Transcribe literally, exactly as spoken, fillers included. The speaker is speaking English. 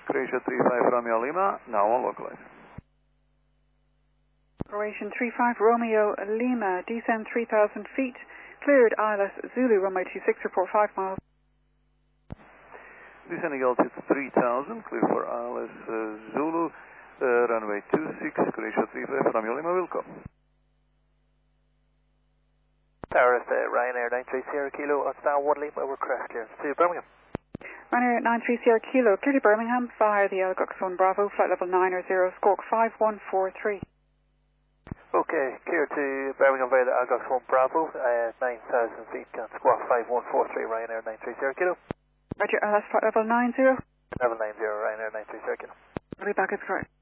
Croatia three five Romeo Lima, now on localize. Croatian three five Romeo Lima, descend three thousand feet, cleared I L S Zulu, runway two six, report five miles. Descending altitude three thousand, clear for I L S uh, Zulu, uh, runway two six, Croatia three five Romeo Lima, Wilco. Tower uh, Ryanair nine three Sierra Kilo, on star one Lima, over crash clearance to Birmingham. Ryanair nine three Sierra Kilo, clear to Birmingham, via the Algox one Bravo, flight level nine or zero, squawk five one four three. Okay, clear to Birmingham via the Algox one Bravo, uh, nine thousand feet, can squawk five one four three, Ryanair nine three Sierra Kilo. Roger, L S flight level nine zero. Level nine zero, Ryanair nine three Sierra Kilo. I'll be back, it's correct.